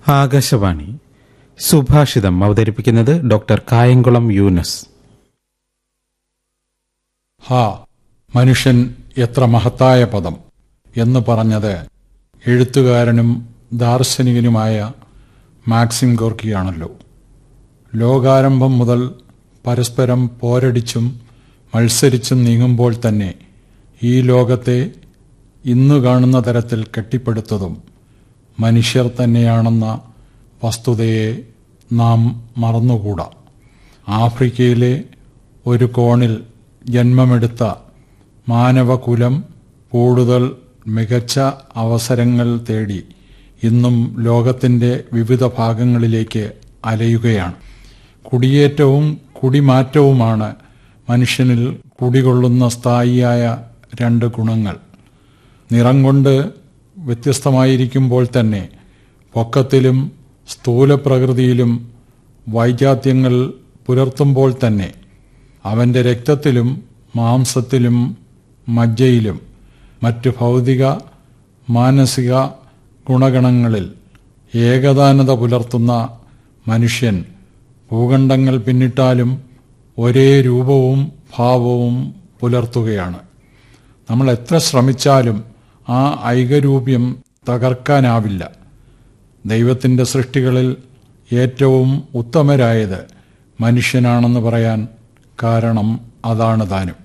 ആകാശവാണി സുഭാഷിതം അവതരിപ്പിക്കുന്നത് ഡോക്ടർ കായംകുളം യൂനസ്. മനുഷ്യൻ എത്ര മഹത്തായ പദം എന്ന് പറഞ്ഞത് എഴുത്തുകാരനും ദാർശനികനുമായ മാക്സിം ഗോർക്കിയാണല്ലോ. ലോകാരംഭം മുതൽ പരസ്പരം പോരടിച്ചും മത്സരിച്ചും നീങ്ങുമ്പോൾ തന്നെ ഈ ലോകത്തെ ഇന്നു കാണുന്ന തരത്തിൽ കെട്ടിപ്പടുത്തതും മനുഷ്യർ തന്നെയാണെന്ന വസ്തുതയെ നാം മറന്നുകൂടാ. ആഫ്രിക്കയിലെ ഒരു കോണിൽ ജന്മമെടുത്ത മാനവകുലം കൂടുതൽ മികച്ച അവസരങ്ങൾ തേടി ഇന്നും ലോകത്തിൻ്റെ വിവിധ ഭാഗങ്ങളിലേക്ക് അലയുകയാണ്. കുടിയേറ്റവും കുടിമാറ്റവുമാണ് മനുഷ്യനിൽ കുടികൊള്ളുന്ന സ്ഥായിയായ രണ്ട് ഗുണങ്ങൾ. നിറം കൊണ്ട് വ്യത്യസ്തമായിരിക്കുമ്പോൾ തന്നെ പൊക്കത്തിലും സ്ഥൂലപ്രകൃതിയിലും വൈജാത്യങ്ങൾ പുലർത്തുമ്പോൾ തന്നെ അവൻ്റെ രക്തത്തിലും മാംസത്തിലും മജ്ജയിലും മറ്റ് ഭൗതിക മാനസിക ഗുണഗണങ്ങളിൽ ഏകതാനത പുലർത്തുന്ന മനുഷ്യൻ ഭൂഖണ്ഡങ്ങൾ പിന്നിട്ടാലും ഒരേ രൂപവും ഭാവവും പുലർത്തുകയാണ്. നമ്മൾ എത്ര ശ്രമിച്ചാലും ആ ഐകരൂപ്യം തകർക്കാനാവില്ല. ദൈവത്തിൻ്റെ സൃഷ്ടികളിൽ ഏറ്റവും ഉത്തമരായത് മനുഷ്യനാണെന്ന് പറയാൻ കാരണം അതാണ് താനും.